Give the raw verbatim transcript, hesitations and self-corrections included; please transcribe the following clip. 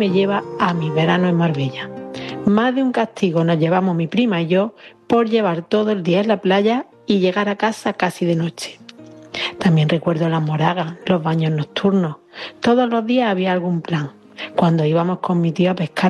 me lleva a mis veranos en Marbella. Más de un castigo nos llevamos mi prima y yo por llevar todo el día en la playa y llegar a casa casi de noche. También recuerdo las moragas, los baños nocturnos. Todos los días había algún plan. Cuando íbamos con mi tío a pescar